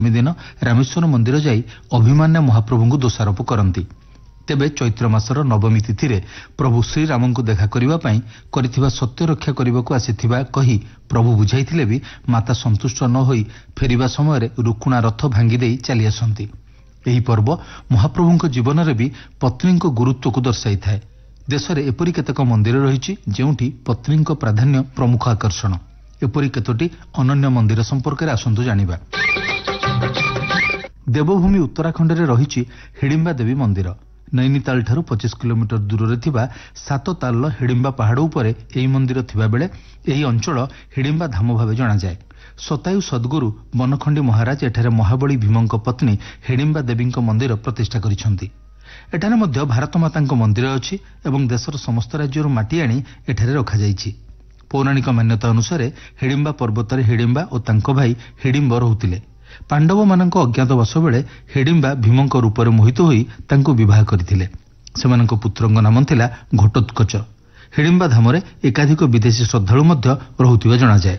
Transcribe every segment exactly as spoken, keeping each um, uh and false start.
दिन रामेश्वर मंदिर जाई अभिमान्य महाप्रभु को दोषारोप करती। तेबे चैत्र मासर नवमी तिथि रे प्रभु श्रीराम को देखा करिबा पई करिथिबा सत्य रक्षा करबाकू आसीथिबा कही प्रभु बुझाइथिले भी माता संतुष्ट न होई फेरिबा समय रुकुणा रथ भांगी देई चली आसंती। एही पर्व महाप्रभुଙ୍କ जीवन भी पत्नी को गुरुत्व को दर्शाई थाए। देश में एपरी केतक मंदिर रही जेउठी पत्नी प्राधान्य प्रमुख आकर्षण। एपरी केतोटी अनन्य मंदिर संपर्क में आसंतु जानिबा। देवभूमि उत्तराखंड में रही हिडिंबा देवी मंदिर। नैनीताल ठारू पच्चीस किलोमीटर दूर में थिबा सातताल हिडिंबा पहाड़ उपरे एही मंदिर थिबा बेले एही अंचल हिडिंबा धाम भावे जणा जाए। शतायु सद्गुरु बनखंडी महाराज एठारे महाबली भीमंक पत्नी हिडिंबा देवींक मंदिर प्रतिष्ठा करिसंती। एठारे मध्य भारत मातांक मंदिर अछि एवं देशर समस्त राज्यରୁ माटी आनी एठारे रखा जाइछि। पौराणिक मान्यता अनुसार हिडिंबा पर्वतरे हिडिंबा और तांको भाई हिडिंब रहुतिले। पांडव मानक अज्ञातवास बेले हिडिंबा भीमंक रूपरे मोहित होई तांको विवाह करथिले। सेमानक पुत्रंक नाम थिला घटोत्कच। हिडिंबा धामरे एकाधिक विदेशी श्रद्धालु मध्य रहुथिबा जणा जाए।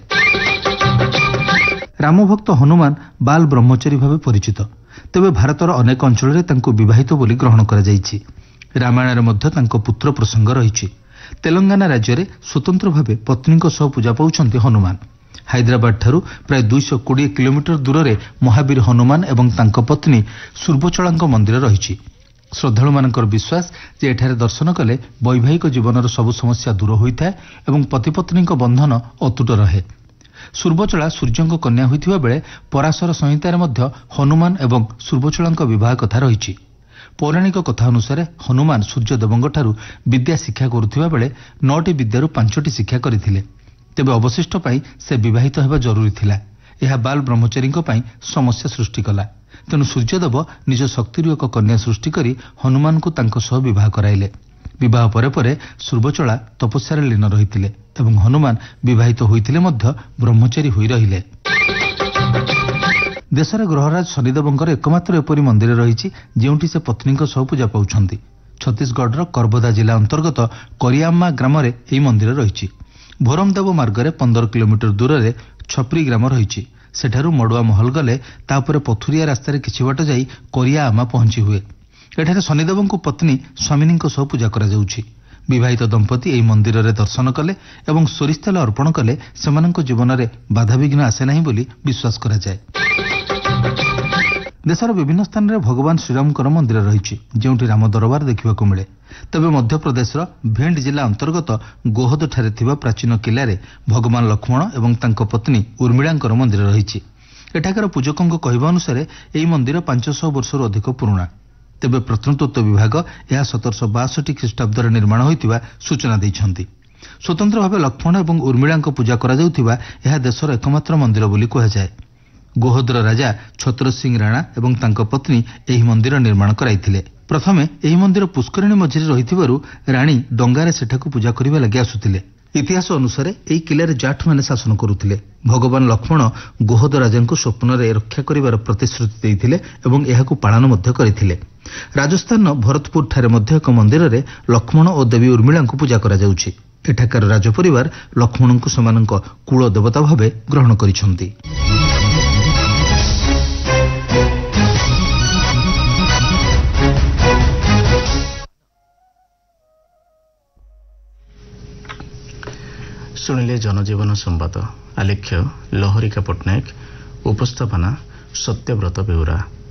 रामभक्त हनुमान बाल ब्रह्मचारी भावे परिचित। तेबे भारतर अनेक अंचल में तांको विवाहित बोली ग्रहण करा जाइछि। रामायण में मध्य तांको पुत्र प्रसंग रहिछि। तेलंगाना राज्य में स्वतंत्र भावे पत्नी सह पूजा पाउछन्ति हनुमान। हैदराबाद ठारू प्राय दुई सौ कोड़े किलोमीटर दूर में महावीर हनुमान एवं तांको पत्नी सूर्वचलांक मंदिर रहिछि। श्रद्धालु मानकर विश्वास जे एठारे दर्शन कले वैवाहिक जीवनर सबु समस्या दूर होइଥାଏ एवं पति पत्नी बंधन अतुट रहे। सूर्वचला सूर्यंक कन्या होइथिबा बेले पराशर संहितार मध्य हनुमान एवं सूर्वचलांक विवाह कथा रहिछि। पौराणिक कथा अनुसार हनुमान सूर्यदेवंक ठारू विद्या शिक्षा करुथिबा बेले नौटी विद्यारू पांचटी शिक्षा करथिले। तेबे अवशिष्ट पाई से विवाहित हेबा जरूरी थिला। यह बाल ब्रह्मचारी समस्या सृष्टि कला। तेणु सूर्यदेव निज शक्तिरु एक कन्या सृष्टि करी हनुमान को तांको सह विवाह कराइले। विवाह परे परे सूर्वचला तपस्या लीन रहिथिले एवं हनुमान विवाहित होइथिले मध्य ब्रह्मचारी होई रहिले। देशर ग्रहराज शनिदेवंकर एकमात्र एपरी मंदिर रही जेउठी से पत्नी सह पूजा पाउछन्ति। छत्तीसगढ़ करबदा जिला अंतर्गत करियाम्मा ग्राम में यह मंदिर रही। भोरमदेव मार्ग में पंदर किलोमीटर दूर में छपरी ग्राम रही। सेठारू मड़ुआ महल गले तापर पथुरिया रास्तार किछि बाट जाई करिया आमा पहुंची हुए। एठारे शनिदेव को पत्नी स्वामिनी सह पूजा करा जाउछि। विवाहित दंपति एही मंदिर रे दर्शन कले एवं सोरिष तेल अर्पण कले सेमानक जीवन में बाधाविघ्न आसे नहीं बोली विश्वास करा जाए। देशर विभिन्न स्थान में भगवान श्रीरामकर मंदिर रही जेउठी राम दरबार देखा मिले। तेबे मध्य प्रदेश भेंड जिला अंतर्गत गोहद ठारे थिबा प्राचीन किला रे भगवान लक्ष्मण एवं तांको पत्नी उर्मिलांकर मंदिर रही। एठाकार पूजकों कहवा अनुसार यह मंदिर पांच सौ वर्ष अधिक पुराणा। तेबे प्रत्नतत्व विभाग यह सतरश बासठी ख्रीष्टाब्द निर्माण होइतिबा सूचना दैछन्ति। स्वतंत्र भाव लक्ष्मण एवं उर्मिलांक पूजा करा जाउथिबा यह देशर एकमात्र मंदिर बोली कहुए। गोहदर राजा छत्र सिंह राणा एवं तांको पत्नी एही मंदिर निर्माण कराइथिले। प्रथमे एही मंदिर पुष्करिणी मझिरे रहिथिबारु राणी डंगारे सेठाकु पूजा करिबा लागि आसुथिले। इतिहास अनुसार एही किलारे जाठ माने शासन करुथिले। भगवान लक्ष्मण गोहद राजांको स्वप्नरे रक्षा करिबार प्रतिश्रुति दैथिले एवं एहाकु पालन मध्य करिथिले। राजस्थान भरतपुर ठारे मध्य एक मंदिर रे लक्ष्मण और देवी उर्मिलांको पूजा करा जाउछि। एठाकार राजपरिवार लक्ष्मणंको सेमानंको कुल देवता भावे ग्रहण करिसंति। शुणिले जनजीवन संवाद। आलेख्य लहरिका पट्टनायक, उपस्थापना सत्यव्रत बेउरा।